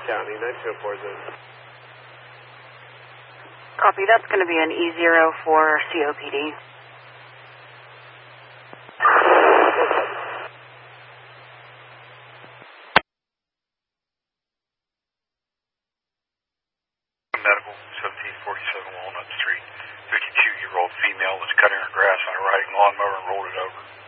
County, 9240. Copy, that's going to be an E0 for COPD. Medical, 1747 Walnut Street. 52-year-old female was cutting her grass on a riding lawnmower and rolled it over.